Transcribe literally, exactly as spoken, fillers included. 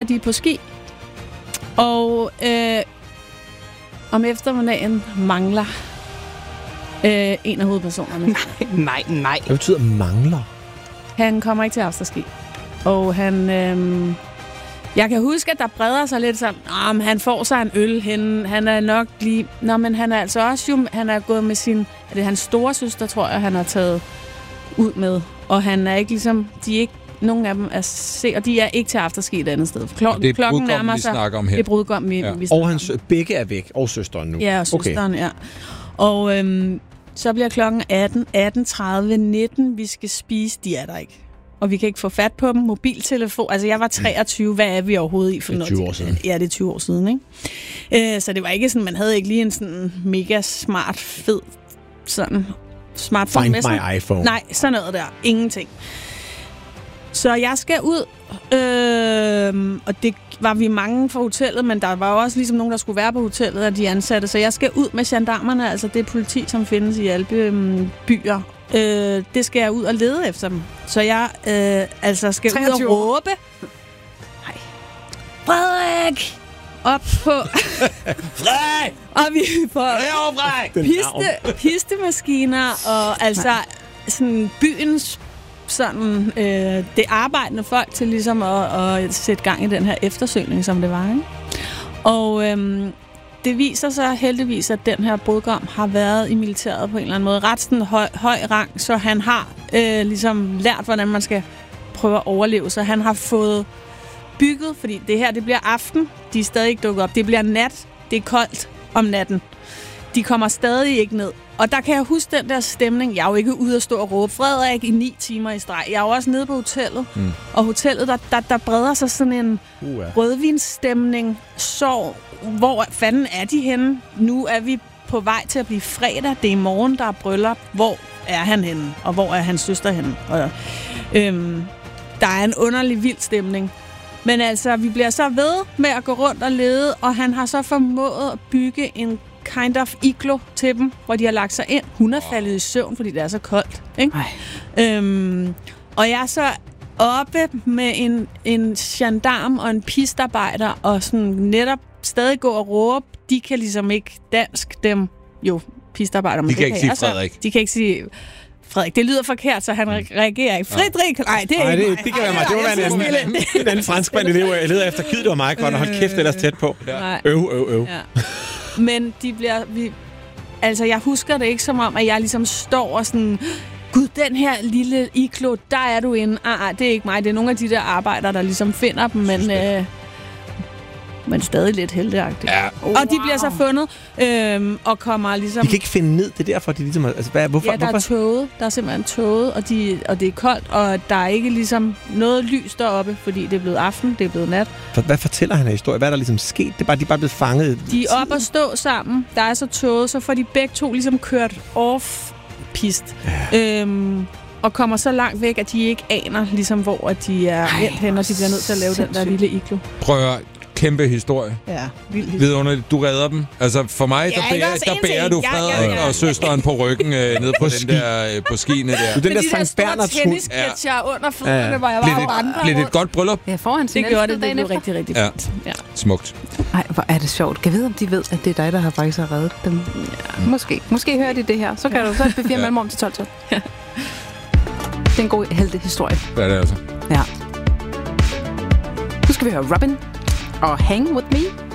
de er på ski. Og øh, om eftermiddagen mangler øh, en af hovedpersonerne. Nej, nej, nej. Hvad betyder mangler? Han kommer ikke til afterski. Og han... Øh, jeg kan huske, at der breder sig lidt sådan, om han får sig en øl hen. Han er nok lige... Nå, men han er altså også jo... Han er gået med sin... Er det hans store søster, tror jeg, han har taget ud med. Og han er ikke ligesom... De er ikke... Nogen af dem er se, og de er ikke til afterski et andet sted. Klo- det er klokken brudgommen, vi snakker om her. Det er brudgommen, vi, ja. vi snakker Og hans begge er væk, og søsteren nu. Ja, og søsteren, okay. ja. Og øhm, så bliver klokken atten, atten tredive, nitten. Vi skal spise, de er der ikke. Og vi kan ikke få fat på dem. Mobiltelefon, altså jeg var treogtyve, hvad er vi overhovedet i for noget? Det er tyve år siden. Ja, det er tyve år siden, ikke? Øh, så det var ikke sådan, man havde ikke lige en sådan mega smart, fed sådan smartphone Find med sig. my iPhone. Nej, sådan noget der. Ingenting. Så jeg skal ud, øh, og det var vi mange fra hotellet, men der var jo også ligesom nogen, der skulle være på hotellet af de ansatte, så jeg skal ud med gendarmerne, altså det politi, som findes i alle øh, byer. Øh, det skal jeg ud og lede efter dem. Så jeg øh, altså skal treogtyve ud og råbe. Hej. Frederik! Op på... Frederik! Og vi får piste, pistemaskiner og altså sådan byens sådan øh, det arbejdende folk til ligesom at, at sætte gang i den her eftersøgning, som det var, ikke? Og øhm, det viser sig heldigvis, at den her brudgom har været i militæret på en eller anden måde. Ret sådan høj, høj rang, så han har øh, ligesom lært, hvordan man skal prøve at overleve. Så han har fået bygget, fordi det her, det bliver aften. De er stadig ikke dukket op. Det bliver nat. Det er koldt om natten. De kommer stadig ikke ned. Og der kan jeg huske den der stemning. Jeg er jo ikke ude at stå og råbe Frederik i ni timer i streg. Jeg er jo også nede på hotellet. Mm. Og hotellet, der, der, der breder sig sådan en uh, ja. rødvinsstemning. Så hvor fanden er de henne? Nu er vi på vej til at blive fredag. Det er i morgen, der er bryllup. Hvor er han henne? Og hvor er hans søster henne? Og, øhm, der er en underlig vild stemning. Men altså, vi bliver så ved med at gå rundt og lede, og han har så formået at bygge en kind of iglo til dem, hvor de har lagt sig ind. Hun er faldet i søvn, fordi det er så koldt. Ikke? Øhm, og jeg er så oppe med en, en gendarm og en pistarbejder, og sådan netop stadig gå og råbe. De kan ligesom ikke dansk, dem jo pistarbejder. De kan ikke sige Frederik. Så, de kan ikke sige... Frederik, det lyder forkert, så han reagerer ikke. Frederik, nej, det er Ej, ikke det, mig. det kan være mig. Det var en anden, en anden franskmand, jeg leder efter. Gid, det var mig, godt, og hold kæft, ellers tæt på. Øv, øv, øv. Ja. Men de bliver... Vi, altså, jeg husker det ikke som om, at jeg ligesom står og sådan... Gud, den her lille iglo, der er du inde. Ah, ah, det er ikke mig. Det er nogle af de der arbejdere, der ligesom finder dem, men... Øh, men stadig lidt heldigagtigt. Ja. Oh, og de wow. bliver så fundet, øhm, og kommer ligesom... De kan ikke finde ned, det er derfor, de ligesom... Altså, hvad, hvorfor, ja, der hvorfor? er tåget. Der er simpelthen tåget, og, de, og det er koldt, og der er ikke ligesom noget lys deroppe, fordi det er blevet aften, det er blevet nat. For, hvad fortæller han af historie? Hvad er der ligesom sket? Det er bare, de er bare blevet fanget... De er oppe og stå sammen. Der er så tåget, så får de begge to ligesom kørt off-pist. Ja. Øhm, og kommer så langt væk, at de ikke aner, ligesom, hvor de er endt hen, og de bliver nødt til at lave den der lille iglo. Prøv at kæmpe historie. Ja, vild historie. Vidunderligt. Du redder dem. Altså for mig, der, ja, bærer, der bærer du Frederik ja, ja, ja. og søsteren på ryggen øh, ned på den der øh, på skiene der. Du den der Sankt Bernhards hund. Tennisketcher ja. under fødderne, ja, ja. hvor jeg var vandret. Blev det et godt bryllup? Ja, foran det gjorde det. Det blev rigtig, rigtig fint. Ja. Ja. Smukt. Ej, hvor er det sjovt. Kan jeg vide, om de ved, at det er dig, der har faktisk har reddet dem? Ja, mm. Måske. Måske hører de det her. Så kan ja. du så et B fire ja. mellemrum til tolv tolv. Ja. Det er en god heltehistorie. Det er det altså. Ja. Nu skal vi høre Robin og Hang With Me.